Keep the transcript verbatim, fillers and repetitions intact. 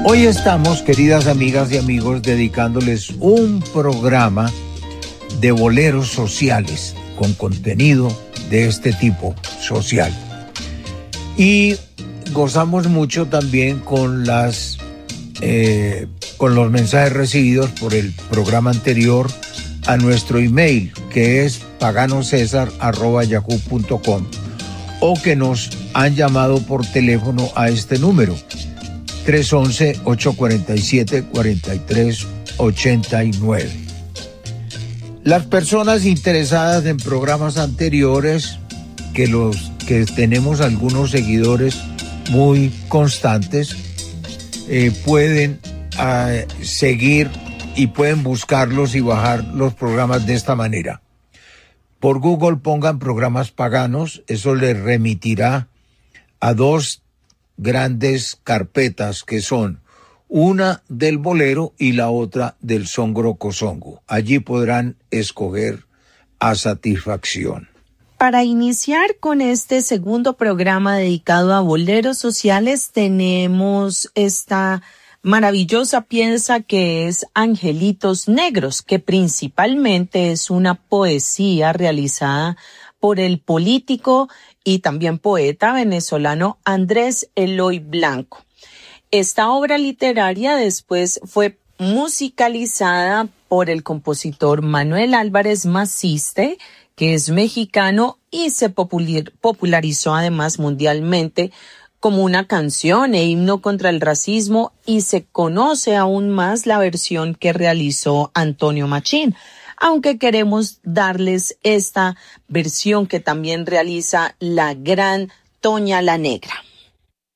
Hoy estamos, queridas amigas y amigos, dedicándoles un programa de boleros sociales con contenido de este tipo social. Y gozamos mucho también con las eh, con los mensajes recibidos por el programa anterior a nuestro email, que es paganosesar arroba yahoo punto com, o que nos han llamado por teléfono a este número tres once, ocho cuarenta y siete, cuarenta y tres ochenta y nueve. Las personas interesadas en programas anteriores, que los que tenemos algunos seguidores muy constantes, eh, pueden eh, seguir y pueden buscarlos y bajar los programas de esta manera. Por Google pongan programas paganos, eso les remitirá a dos grandes carpetas que son una del bolero y la otra del songo cosongo. Allí podrán escoger a satisfacción. Para iniciar con este segundo programa dedicado a boleros sociales, tenemos esta maravillosa pieza que es Angelitos Negros, que principalmente es una poesía realizada por el político y también poeta venezolano Andrés Eloy Blanco. Esta obra literaria después fue musicalizada por el compositor Manuel Álvarez Maciste, que es mexicano y se popular, popularizó además mundialmente como una canción e himno contra el racismo, y se conoce aún más la versión que realizó Antonio Machín, aunque queremos darles esta versión que también realiza la gran Toña la Negra.